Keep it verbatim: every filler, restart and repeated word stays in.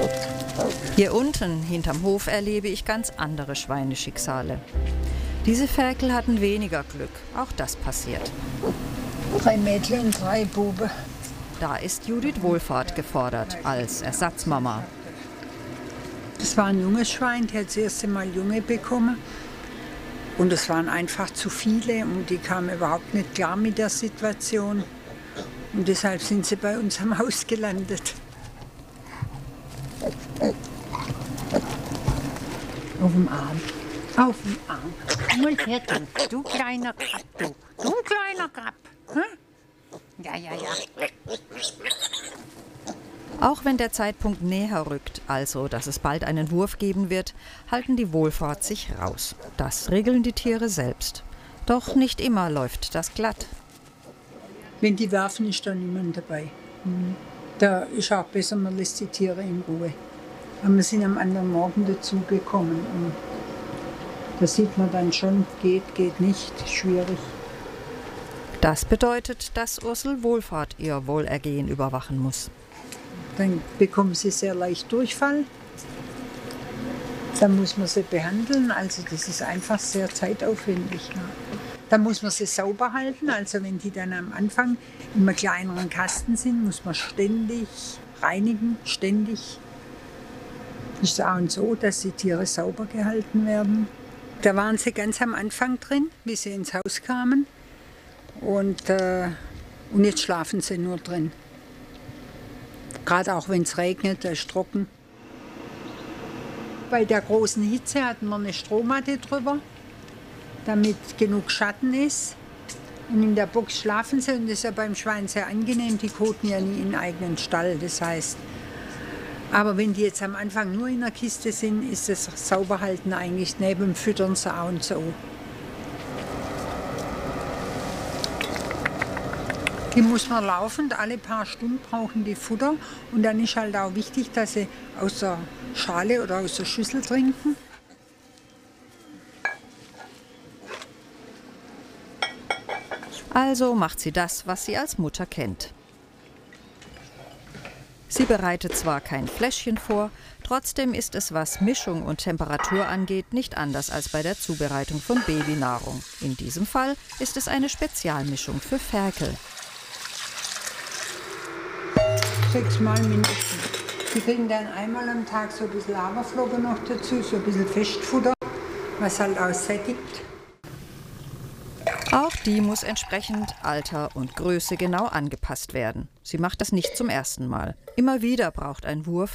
Hier unten, hinterm Hof, erlebe ich ganz andere Schweineschicksale. Diese Ferkel hatten weniger Glück, auch das passiert. Drei Mädchen und drei Buben. Da ist Judith Wohlfahrt gefordert, als Ersatzmama. Das war ein junges Schwein, die hat das erste Mal Junge bekommen. Und es waren einfach zu viele und die kamen überhaupt nicht klar mit der Situation. Und deshalb sind sie bei uns am Haus gelandet. Auf dem Arm. Auf dem Arm. Mal her, du, du kleiner Krab, du. Du kleiner Krab. Hm? Ja, ja, ja. Auch wenn der Zeitpunkt näher rückt, also dass es bald einen Wurf geben wird, halten die Wohlfahrt sich raus. Das regeln die Tiere selbst. Doch nicht immer läuft das glatt. Wenn die werfen, ist da niemand dabei. Da ist auch besser, man lässt die Tiere in Ruhe. Aber wir sind am anderen Morgen dazugekommen. Und da sieht man dann schon, geht, geht nicht, schwierig. Das bedeutet, dass Ursel Wohlfahrt ihr Wohlergehen überwachen muss. Dann bekommen sie sehr leicht Durchfall. Dann muss man sie behandeln, also das ist einfach sehr zeitaufwendig. Ja. Dann muss man sie sauber halten, also wenn die dann am Anfang in einem kleineren Kasten sind, muss man ständig reinigen, ständig. Das ist auch und so, dass die Tiere sauber gehalten werden. Da waren sie ganz am Anfang drin, wie sie ins Haus kamen. Und, äh, und jetzt schlafen sie nur drin. Gerade auch wenn es regnet, da ist trocken. Bei der großen Hitze hatten wir eine Strohmatte drüber, damit genug Schatten ist. Und in der Box schlafen sie und das ist ja beim Schwein sehr angenehm. Die koten ja nie in einen eigenen Stall, das heißt. Aber wenn die jetzt am Anfang nur in der Kiste sind, ist das Sauberhalten eigentlich neben dem Füttern so und so. Die muss man laufend, alle paar Stunden brauchen die Futter. Und dann ist halt auch wichtig, dass sie aus der Schale oder aus der Schüssel trinken. Also macht sie das, was sie als Mutter kennt. Sie bereitet zwar kein Fläschchen vor, trotzdem ist es, was Mischung und Temperatur angeht, nicht anders als bei der Zubereitung von Babynahrung. In diesem Fall ist es eine Spezialmischung für Ferkel. Sechsmal mindestens. Die kriegen dann einmal am Tag so ein bisschen Haferflocken noch dazu, so ein bisschen Festfutter, was halt auch sättigt. Auch die muss entsprechend Alter und Größe genau angepasst werden. Sie macht das nicht zum ersten Mal. Immer wieder braucht ein Wurf